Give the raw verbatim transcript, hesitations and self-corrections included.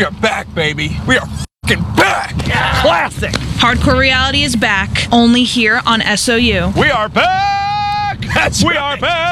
We are back, baby. We are f***ing back. Yeah. Classic. Hardcore Reality is back, only here on S O U. We are back. That's we right. are back.